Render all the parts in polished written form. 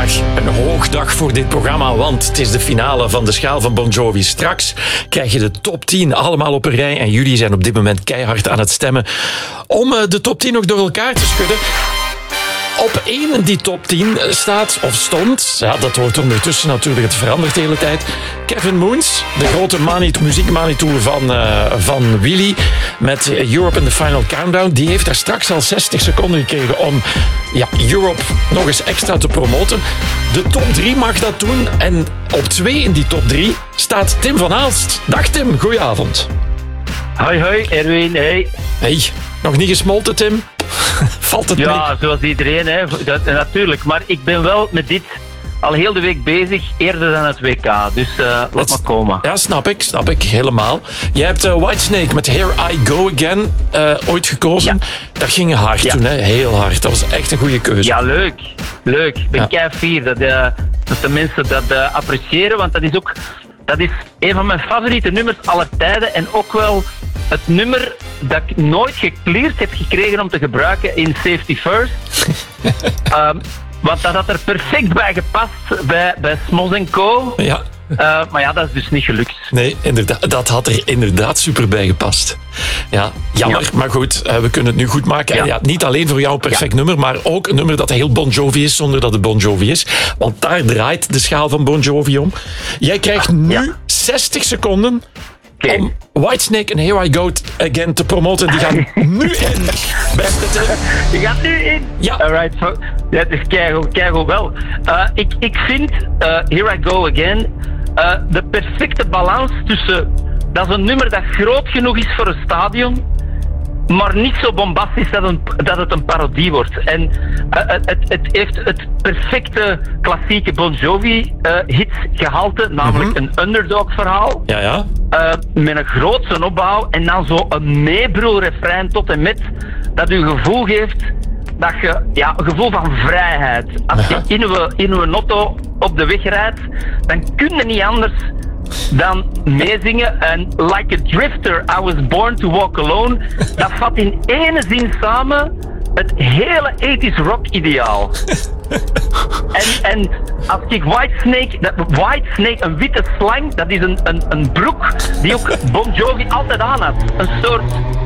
vandaag een hoogdag voor dit programma, want het is de finale van de schaal van Bon Jovi. Straks krijg je de top 10 allemaal op een rij en jullie zijn op dit moment keihard aan het stemmen om de top 10 nog door elkaar te schudden. Op 1 in die top 10 staat, of stond, ja, dat wordt ondertussen natuurlijk, het verandert de hele tijd, Kevin Moons, de grote muziekmanitour van Willy, met Europe in the Final Countdown. Die heeft daar straks al 60 seconden gekregen om Europe nog eens extra te promoten. De top 3 mag dat doen en op 2 in die top 3 staat Tim van Aalst. Dag Tim, goedenavond. Hoi Erwin, hey. Hey, nog niet gesmolten Tim? Valt het mee? Ja, zoals iedereen, hè. Natuurlijk. Maar ik ben wel met dit al heel de week bezig, eerder dan het WK. Dus laat maar komen. Ja, snap ik, helemaal. Jij hebt Whitesnake met Here I Go Again ooit gekozen. Ja. Dat ging hard toen, hè? Heel hard. Dat was echt een goede keuze. Ja, leuk. Ik ben kei fier dat de mensen dat appreciëren, want dat is een van mijn favoriete nummers aller tijden en ook wel het nummer dat ik nooit gecleared heb gekregen om te gebruiken in Safety First. Want dat had er perfect bij gepast bij Smoz & Co. Ja. Maar ja, dat is dus niet gelukt. Nee, inderdaad, dat had er inderdaad super bij gepast. Ja, jammer, maar goed, we kunnen het nu goed maken. En niet alleen voor jou een perfect nummer, maar ook een nummer dat heel Bon Jovi is, zonder dat het Bon Jovi is. Want daar draait de schaal van Bon Jovi om. Jij krijgt nu 60 seconden om Whitesnake en Here I Go Again te promoten. Die gaan nu in. Beste Tim. Die gaat nu in? Ja. Alright, dat is keigoed wel. Ik vind Here I Go Again de perfecte balans tussen... Dat is een nummer dat groot genoeg is voor een stadion, maar niet zo bombastisch dat het een parodie wordt. En het heeft het perfecte klassieke Bon Jovi hitsgehalte, namelijk een underdog verhaal. Ja. Met een grootse opbouw en dan zo een meebrulrefrein tot en met dat u gevoel geeft dat je, een gevoel van vrijheid. Als je in uw auto op de weg rijdt, dan kun je niet anders dan meezingen. En Like a Drifter, I Was Born to Walk Alone, dat vat in ene zin samen het hele 80s rock ideaal. En als ik Whitesnake, een witte slang, dat is een broek die ook Bon Jovi altijd aan had. Een soort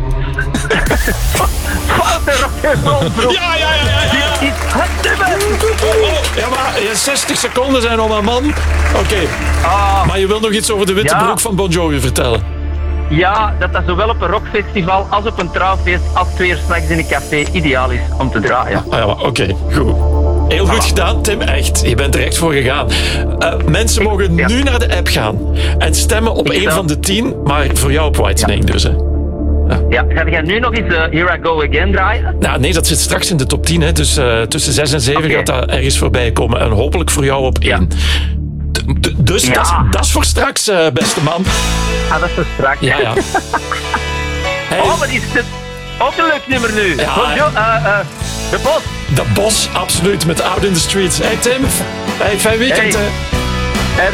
foute rock'n'roll broek. Ja. Dit is het nummer. Ja, maar 60 seconden zijn om een man. Oké. Maar je wil nog iets over de witte broek van Bon Jovi vertellen? Ja, dat zowel op een rockfestival als op een trouwfeest als 2 uur 's nachts in een café ideaal is om te draaien. Oké, goed. Heel goed gedaan, Tim, echt. Je bent er echt voor gegaan. Mensen mogen nu naar de app gaan en stemmen op een van de 10, maar voor jou op Whitesnake dus, hè. Ja, ga jij nu nog eens Here I Go Again draaien? Nou, nee, dat zit straks in de top 10, hè. Dus tussen 6 en 7 gaat dat ergens voorbij komen. En hopelijk voor jou op 1. Dus dat is voor straks, beste man. Dat is voor straks. Ja. Hey. Maar is het ook een leuk nummer nu. De Bos. De Bos, absoluut, met Out in the Streets. Hey Tim, fijn weekend. Hey.